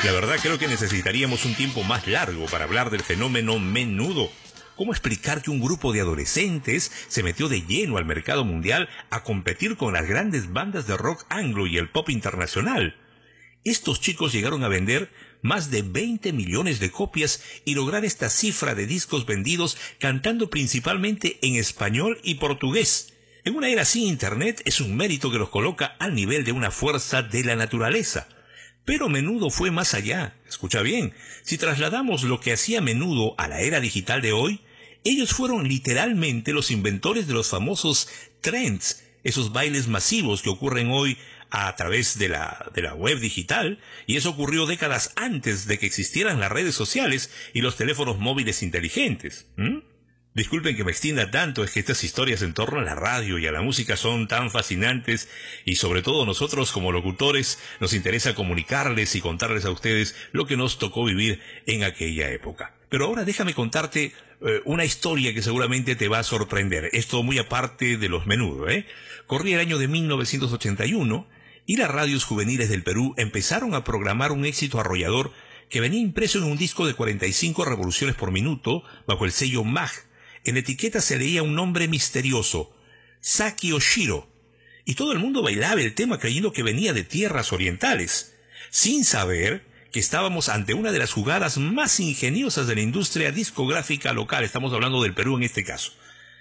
La verdad creo que necesitaríamos un tiempo más largo para hablar del fenómeno menudo. ¿Cómo explicar que un grupo de adolescentes se metió de lleno al mercado mundial a competir con las grandes bandas de rock anglo y el pop internacional? Estos chicos llegaron a vender más de 20 millones de copias y lograr esta cifra de discos vendidos cantando principalmente en español y portugués. En una era sin internet es un mérito que los coloca al nivel de una fuerza de la naturaleza. Pero Menudo fue más allá. Escucha bien, si trasladamos lo que hacía Menudo a la era digital de hoy, ellos fueron literalmente los inventores de los famosos trends, esos bailes masivos que ocurren hoy a través de la web digital, y eso ocurrió décadas antes de que existieran las redes sociales y los teléfonos móviles inteligentes. Disculpen que me extienda tanto, es que estas historias en torno a la radio y a la música son tan fascinantes y sobre todo nosotros como locutores nos interesa comunicarles y contarles a ustedes lo que nos tocó vivir en aquella época. Pero ahora déjame contarte una historia que seguramente te va a sorprender. Esto muy aparte de los Menudo, Corría el año de 1981 y las radios juveniles del Perú empezaron a programar un éxito arrollador que venía impreso en un disco de 45 revoluciones por minuto bajo el sello MAG. En la etiqueta se leía un nombre misterioso, Saki Oshiro, y todo el mundo bailaba el tema creyendo que venía de tierras orientales, sin saber que estábamos ante una de las jugadas más ingeniosas de la industria discográfica local. Estamos hablando del Perú en este caso.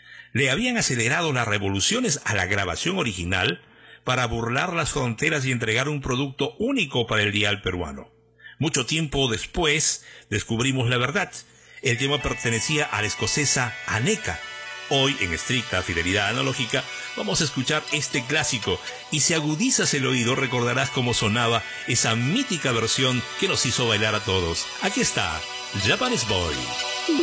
Le habían acelerado las revoluciones a la grabación original para burlar las fronteras y entregar un producto único para el dial peruano. Mucho tiempo después descubrimos la verdad. El tema pertenecía a la escocesa Aneka. Hoy, en estricta fidelidad analógica, vamos a escuchar este clásico y si agudizas el oído recordarás cómo sonaba esa mítica versión que nos hizo bailar a todos. Aquí está, Japanese Boy.